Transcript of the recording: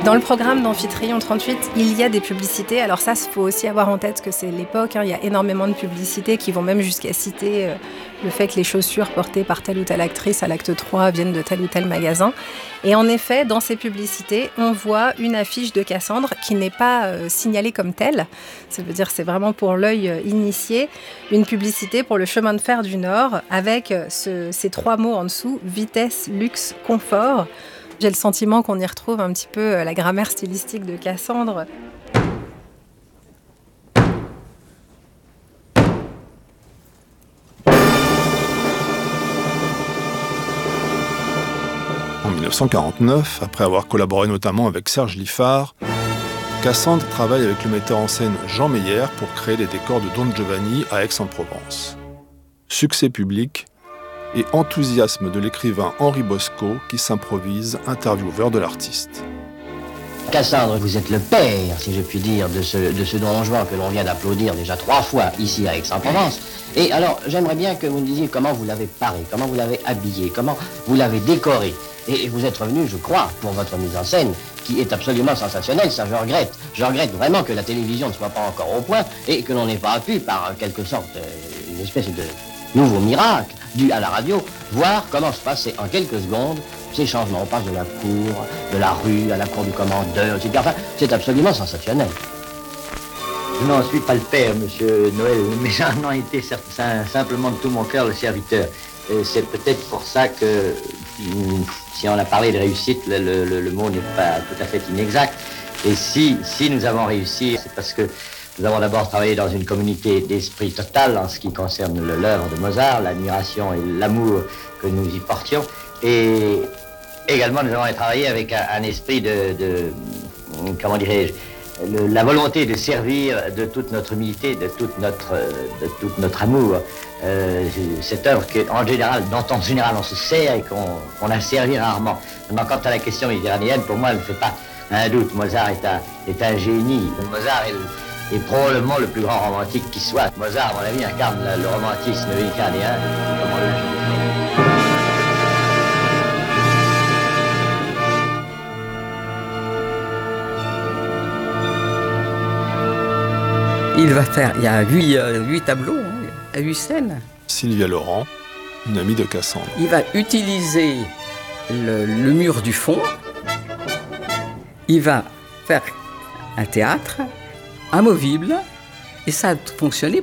Dans le programme d'Amphitryon 38, il y a des publicités. Alors ça, il faut aussi avoir en tête que c'est l'époque. Il y a énormément de publicités qui vont même jusqu'à citer le fait que les chaussures portées par telle ou telle actrice à l'acte 3 viennent de tel ou tel magasin. Et en effet, dans ces publicités, on voit une affiche de Cassandre qui n'est pas signalée comme telle. Ça veut dire que c'est vraiment pour l'œil initié. Une publicité pour le chemin de fer du Nord avec ces 3 mots en dessous, vitesse, luxe, confort. J'ai le sentiment qu'on y retrouve un petit peu la grammaire stylistique de Cassandre. En 1949, après avoir collaboré notamment avec Serge Liffard, Cassandre travaille avec le metteur en scène Jean Meyer pour créer les décors de Don Giovanni à Aix-en-Provence. Succès public et enthousiasme de l'écrivain Henri Bosco qui s'improvise intervieweur de l'artiste. Cassandre, vous êtes le père, si je puis dire, de ce Don Juan que l'on vient d'applaudir déjà 3 fois ici à Aix-en-Provence. Et alors, j'aimerais bien que vous me disiez comment vous l'avez paré, comment vous l'avez habillé, comment vous l'avez décoré. Et vous êtes revenu, je crois, pour votre mise en scène, qui est absolument sensationnelle, ça je regrette. Je regrette vraiment que la télévision ne soit pas encore au point et que l'on n'ait pas pu, par quelque sorte, une espèce de nouveau miracle dû à la radio, voir comment se passaient en quelques secondes ces changements. On passe de la cour, de la rue, à la cour du commandeur, etc. Enfin, c'est absolument sensationnel. Je n'en suis pas le père, monsieur Noël, mais j'en ai été simplement de tout mon cœur le serviteur. C'est peut-être pour ça que, si on a parlé de réussite, le mot n'est pas tout à fait inexact. Et si nous avons réussi, c'est parce que nous avons d'abord travaillé dans une communauté d'esprit total en ce qui concerne l'œuvre de Mozart, l'admiration et l'amour que nous y portions. Et également, nous avons travaillé avec un esprit de comment dirais-je, la volonté de servir de toute notre humilité, de tout notre amour. Cette œuvre dont en général on se sert et qu'on a servi rarement. Maintenant, quant à la question méditerranéenne, pour moi, elle ne fait pas un doute. Mozart est un génie. Mozart est probablement le plus grand romantique qui soit. Mozart, à mon avis, incarne le romantisme méditerranéen, comme on l'a jamais Il y a 8 tableaux, 8 scènes. Sylvia Laurent, une amie de Cassandre. Il va utiliser le mur du fond. Il va faire un théâtre amovible. Et ça a fonctionné